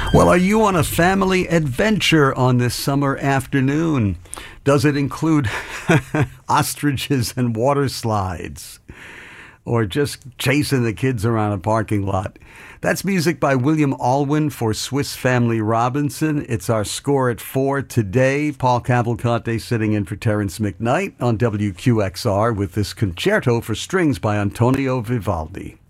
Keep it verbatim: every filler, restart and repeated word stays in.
Well, are you on a family adventure on this summer afternoon? Does it include ostriches and water slides? Or just chasing the kids around a parking lot? That's music by William Alwyn for Swiss Family Robinson. It's our score at four today. Paul Cavalcante sitting in for Terrence McKnight on W Q X R with this concerto for strings by Antonio Vivaldi.